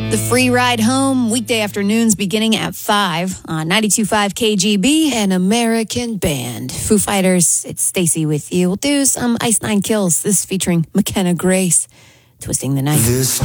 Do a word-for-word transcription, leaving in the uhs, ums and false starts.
The free ride home, weekday afternoons beginning at five on ninety-two point five K G B, an American band. Foo Fighters, it's Stacy with you. We'll do some Ice Nine Kills, this featuring McKenna Grace, Twisting the Night. This